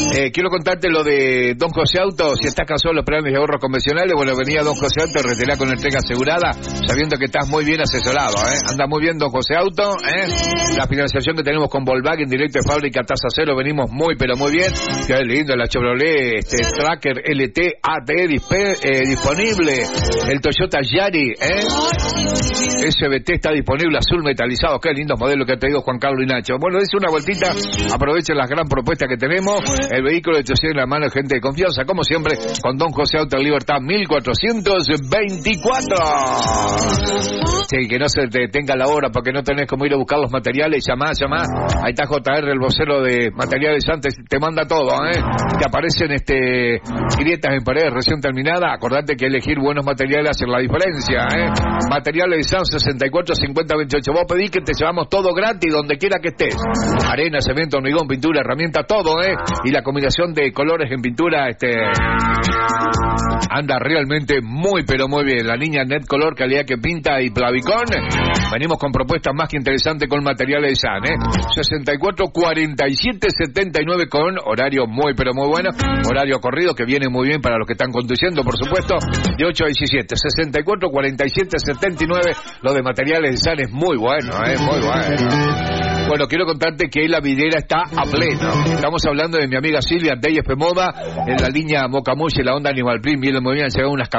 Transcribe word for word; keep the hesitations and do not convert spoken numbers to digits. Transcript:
Eh, quiero contarte lo de Don José Auto. Si estás cansado de los planes de ahorro convencionales, bueno, venía Don José Auto, retirá con entrega asegurada, sabiendo que estás muy bien asesorado, ¿eh? Anda muy bien Don José Auto, ¿eh? La financiación que tenemos con Volkswagen, directo de fábrica, tasa cero, venimos muy, pero muy bien. Qué lindo, la Chevrolet este, Tracker L T A T dispe, eh, disponible. El Toyota Yari, ¿eh? S B T está disponible, azul metalizado. Qué lindos modelos que ha traído Juan Carlos y Nacho. Bueno, es una vueltita, aprovechen las gran propuestas que tenemos. El vehículo de en la mano de gente de confianza, como siempre, con Don José Auto Libertad mil cuatrocientos veinticuatro. Sí, que no se te detenga la hora porque no tenés como ir a buscar los materiales. Llamá, llamá. Ahí está J R, el vocero de materiales antes, te manda todo, ¿eh? Te aparecen este grietas en paredes recién terminada. Acordate que elegir buenos materiales hace la diferencia, ¿eh? Materiales de San sesenta y cuatro cincuenta veintiocho. Vos pedís que te llevamos todo gratis donde quiera que estés. Arena, cemento, hormigón, pintura, herramienta, todo, ¿eh? Y la combinación de colores en pintura, este... anda realmente muy pero muy bien. La niña Net Color, calidad que pinta y Plavicón. Venimos con propuestas más que interesantes con materiales de San, ¿eh? sesenta y cuatro cuarenta y siete setenta y nueve con horario muy pero muy bueno. Horario corrido que viene muy bien para los que están conduciendo, por supuesto. De ocho a diecisiete. sesenta y cuatro cuarenta y siete setenta y nueve. Lo de materiales de San es muy bueno, ¿eh? Muy bueno. Bueno, quiero contarte que la vidriera está a pleno. Estamos hablando de mi amiga Silvia, Deyes Moda, en la línea Mocamush y la onda Animal Print. Vienen muy bien, han llegado unas